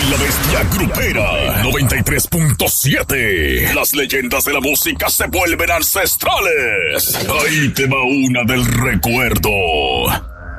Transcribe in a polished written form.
La Bestia Grupera 93.7. Las leyendas de la música se vuelven ancestrales. Ahí te va una del recuerdo.